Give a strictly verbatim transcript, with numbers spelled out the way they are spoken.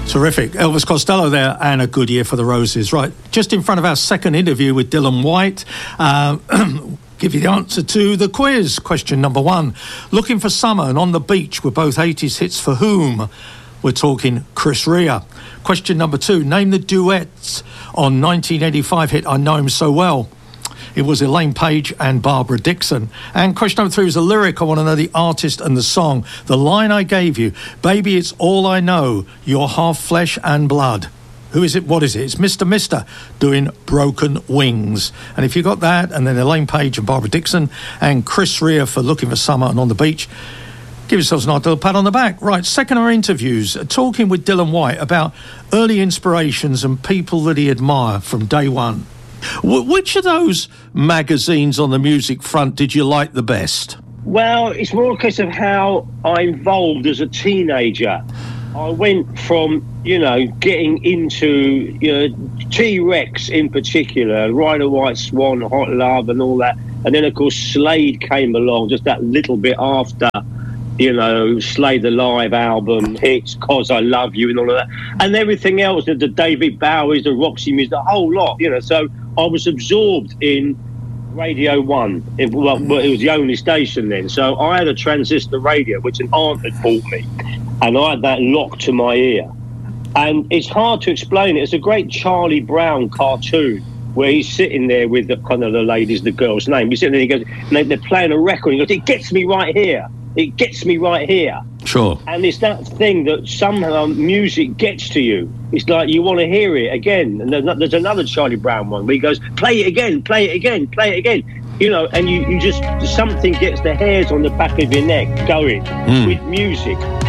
Terrific. Elvis Costello there, and A Good Year for the Roses. Right, just in front of our second interview with Dylan White, uh, give you the answer to the quiz. Question number one. Looking for Summer and On the Beach were both eighties hits for whom? We're talking Chris Rea. Question number two. Name the duets on nineteen eighty-five hit I Know Him So Well. It was Elaine Page and Barbara Dixon. And question number three is a lyric. I want to know the artist and the song. The line I gave you, baby, it's all I know, you're half flesh and blood. Who is it? What is it? It's Mister Mister doing Broken Wings. And if you got that, and then Elaine Page and Barbara Dixon and Chris Rea for Looking for Summer and On the Beach, give yourselves a nice little pat on the back. Right, second our interviews, talking with Dylan White about early inspirations and people that he admired from day one. Which of those magazines on the music front did you like the best? Well, it's more a case of how I evolved as a teenager. I went from, you know, getting into, you know, T-Rex in particular, Ride a White Swan, Hot Love and all that. And then, of course, Slade came along just that little bit after, you know, Slade the Live album, hits, Cause I Love You and all of that. And everything else, the, the David Bowies, the Roxy Music, the whole lot, you know. So I was absorbed in Radio One. It, well, it was the only station then. So I had a transistor radio, which an aunt had bought me. And I had that locked to my ear. And it's hard to explain it. It's a great Charlie Brown cartoon where he's sitting there with the kind of the lady's, the girl's name. He's sitting there, he goes, and they're playing a record. He goes, it gets me right here. It gets me right here. Sure. And it's that thing that somehow music gets to you. It's like you want to hear it again. And there's, there's another Charlie Brown one where he goes, play it again, play it again, play it again. You know, and you, you just, something gets the hairs on the back of your neck going mm. with music.